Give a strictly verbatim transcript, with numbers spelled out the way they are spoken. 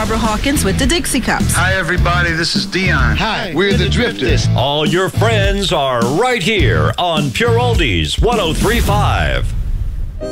Barbara Hawkins with the Dixie Cups. Hi, everybody. This is Dion. Hi, we're, we're the, the Drifters. All your friends are right here on Pure Oldies one oh three point five.